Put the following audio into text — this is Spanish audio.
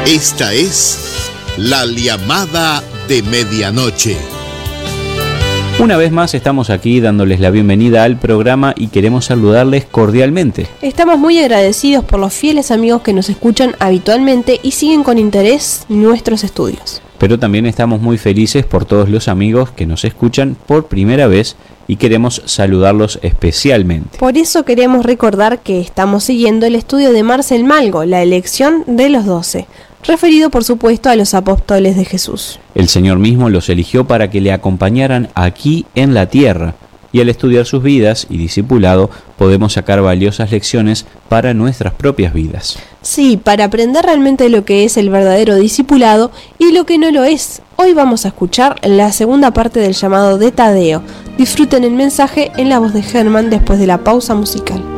Esta es La Llamada de Medianoche. Una vez más estamos aquí dándoles la bienvenida al programa y queremos saludarles cordialmente. Estamos muy agradecidos por los fieles amigos que nos escuchan habitualmente y siguen con interés nuestros estudios. Pero también estamos muy felices por todos los amigos que nos escuchan por primera vez y queremos saludarlos especialmente. Por eso queremos recordar que estamos siguiendo el estudio de Marcel Malgo, la elección de los 12, referido por supuesto a los apóstoles de Jesús. El Señor mismo los eligió para que le acompañaran aquí en la tierra, y al estudiar sus vidas y discipulado podemos sacar valiosas lecciones para nuestras propias vidas. Sí, para aprender realmente lo que es el verdadero discipulado y lo que no lo es. Hoy vamos a escuchar la segunda parte del llamado de Tadeo. Disfruten el mensaje en la voz de Germán después de la pausa musical.